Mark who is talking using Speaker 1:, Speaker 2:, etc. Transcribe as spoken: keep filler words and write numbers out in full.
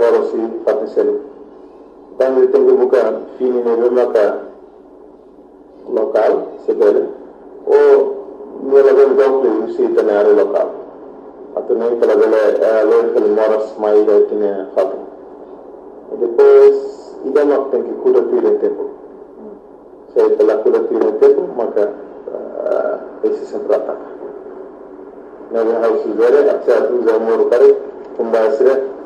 Speaker 1: moro si fatisel tangi tengu buka fini ne bemaka lokal sebele o nela ben doble usi tanare lokal atau nem pela bele loja que moras mais da tinha fato e depois ida não tem que cuidar do tempo se pela cuidar do tempo maka esse sempre ataca na house zero até tu já moro kare kumbasira